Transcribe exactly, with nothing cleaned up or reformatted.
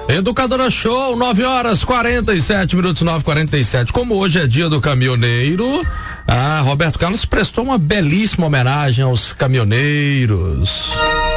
Educadora Show, nove horas quarenta e sete minutos, nove e quarenta e sete. Como hoje é dia do caminhoneiro, ah, Roberto Carlos prestou uma belíssima homenagem aos caminhoneiros.